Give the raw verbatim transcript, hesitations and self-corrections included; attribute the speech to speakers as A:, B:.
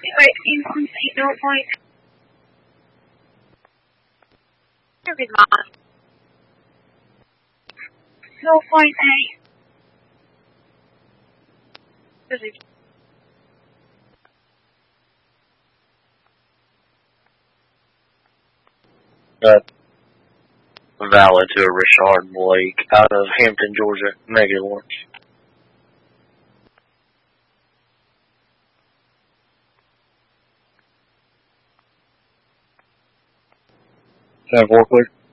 A: Wait, increase zero point. Never mind. zero point eight.
B: Uh, valid to a Richard Blake out of Hampton, Georgia. Negative one. Ten four, clear.